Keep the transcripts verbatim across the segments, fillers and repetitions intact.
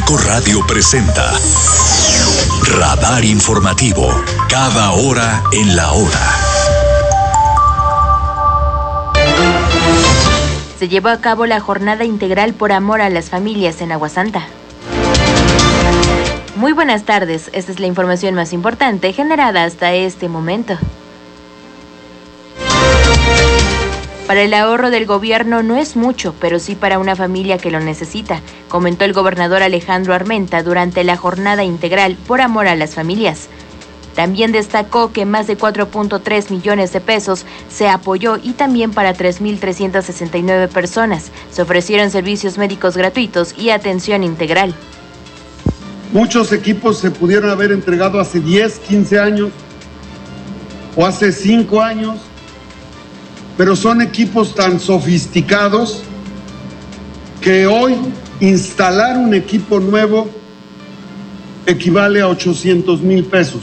cinco Radio presenta Radar Informativo, cada hora en la hora. Se llevó a cabo la jornada integral por amor a las familias en Aguasanta. Muy buenas tardes, esta es la información más importante generada hasta este momento. Para el ahorro del gobierno no es mucho, pero sí para una familia que lo necesita, comentó el gobernador Alejandro Armenta durante la jornada integral por amor a las familias. También destacó que más de cuatro punto tres millones de pesos se apoyó y también para tres mil trescientas sesenta y nueve personas se ofrecieron servicios médicos gratuitos y atención integral. Muchos equipos se pudieron haber entregado hace diez, quince años o hace cinco años, pero son equipos tan sofisticados que hoy instalar un equipo nuevo equivale a ochocientos mil pesos.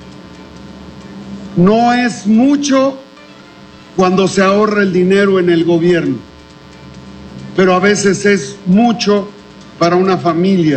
No es mucho cuando se ahorra el dinero en el gobierno, pero a veces es mucho para una familia.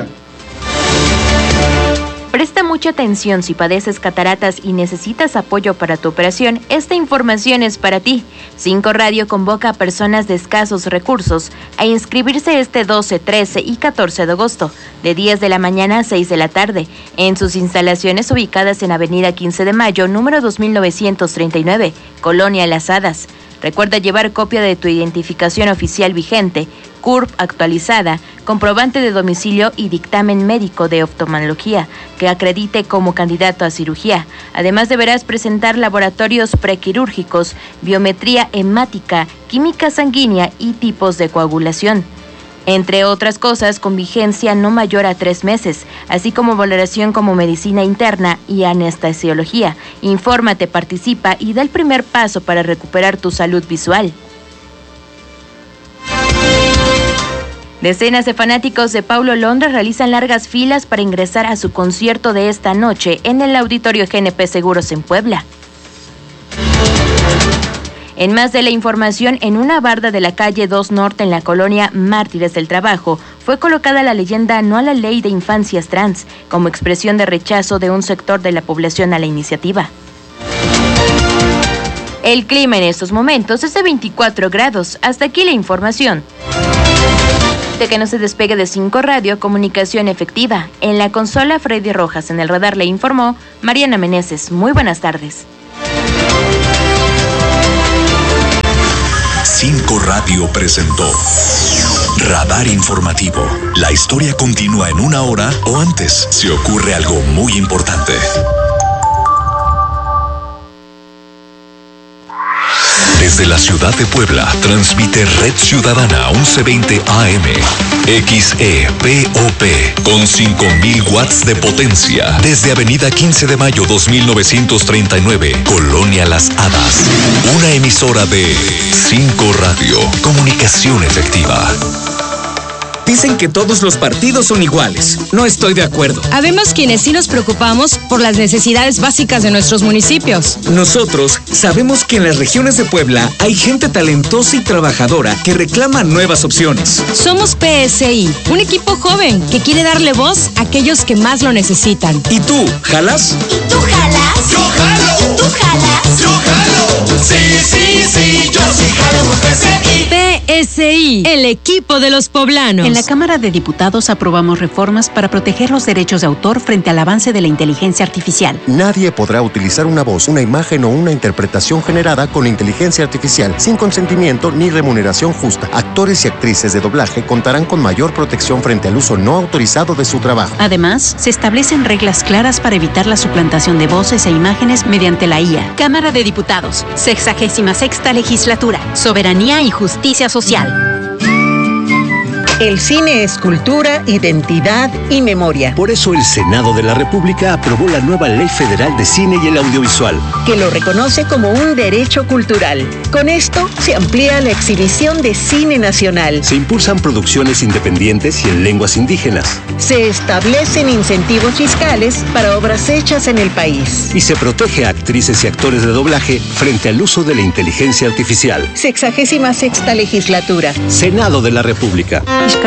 Presta mucha atención si padeces cataratas y necesitas apoyo para tu operación. Esta información es para ti. cinco Radio convoca a personas de escasos recursos a inscribirse este doce, trece y catorce de agosto, de diez de la mañana a seis de la tarde, en sus instalaciones ubicadas en Avenida quince de Mayo, número dos mil novecientos treinta y nueve, Colonia Las Hadas. Recuerda llevar copia de tu identificación oficial vigente, C U R P actualizada, comprobante de domicilio y dictamen médico de oftalmología que acredite como candidato a cirugía. Además deberás presentar laboratorios prequirúrgicos, biometría hemática, química sanguínea y tipos de coagulación, entre otras cosas con vigencia no mayor a tres meses, así como valoración como medicina interna y anestesiología. Infórmate, participa y da el primer paso para recuperar tu salud visual. Decenas de fanáticos de Paulo Londra realizan largas filas para ingresar a su concierto de esta noche en el Auditorio G N P Seguros en Puebla. En más de la información, en una barda de la calle dos Norte en la colonia Mártires del Trabajo, fue colocada la leyenda "No a la ley de infancias trans", como expresión de rechazo de un sector de la población a la iniciativa. El clima en estos momentos es de veinticuatro grados. Hasta aquí la información. De que no se despegue de cinco Radio, comunicación efectiva. En la consola, Freddy Rojas. En el radar le informó Mariana Meneses. Muy buenas tardes. cinco Radio presentó Radar Informativo. La historia continúa en una hora o antes si ocurre algo muy importante. Desde la ciudad de Puebla, transmite Red Ciudadana once veinte A M, X E P O P, con cinco mil watts de potencia. Desde Avenida quince de Mayo dos mil novecientos treinta y nueve, Colonia Las Hadas. Una emisora de cinco Radio, comunicación efectiva. Dicen que todos los partidos son iguales. No estoy de acuerdo. Habemos quienes sí nos preocupamos por las necesidades básicas de nuestros municipios. Nosotros sabemos que en las regiones de Puebla hay gente talentosa y trabajadora que reclama nuevas opciones. Somos P S I, un equipo joven que quiere darle voz a aquellos que más lo necesitan. ¿Y tú, jalas? ¿Y tú jalas? ¡Yo jalo! ¿Y tú jalas? ¡Yo jalo! Sí, sí, sí, yo sí jalo por P S I. P S I, el equipo de los poblanos. En la Cámara de Diputados aprobamos reformas para proteger los derechos de autor frente al avance de la inteligencia artificial. Nadie podrá utilizar una voz, una imagen o una interpretación generada con inteligencia artificial sin consentimiento ni remuneración justa. Actores y actrices de doblaje contarán con mayor protección frente al uso no autorizado de su trabajo. Además, se establecen reglas claras para evitar la suplantación de voces e imágenes mediante la I A. Cámara de Diputados, sexagésima sexta legislatura, soberanía y justicia social. El cine es cultura, identidad y memoria. Por eso el Senado de la República aprobó la nueva Ley Federal de Cine y el Audiovisual, que lo reconoce como un derecho cultural. Con esto se amplía la exhibición de cine nacional. Se impulsan producciones independientes y en lenguas indígenas. Se establecen incentivos fiscales para obras hechas en el país. Y se protege a actrices y actores de doblaje frente al uso de la inteligencia artificial. Sexagésima sexta legislatura. Senado de la República.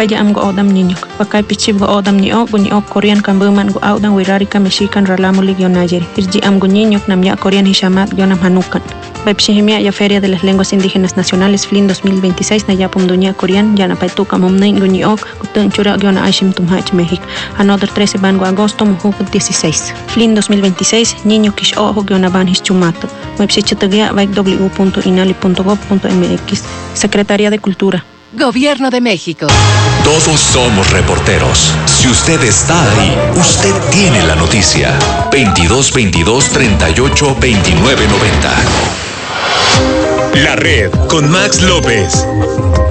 Baipshihimia ya Feria de las Lenguas Indígenas Nacionales F L I N dos mil veintiséis na yapum dunia Korean ya na paituka momnain guniok kutun chura giona Aishim Tumhach México. Another trece bango agosto mujuk dieciséis. F L I N dos mil veintiséis niño kish ojo giona banhis chumato. Website vaik w punto inali punto gov punto m x. Secretaría de Cultura. Gobierno de México. Todos somos reporteros. Si usted está ahí, usted tiene la noticia. veintidós veintidós treinta y ocho veintinueve noventa. La red con Max López.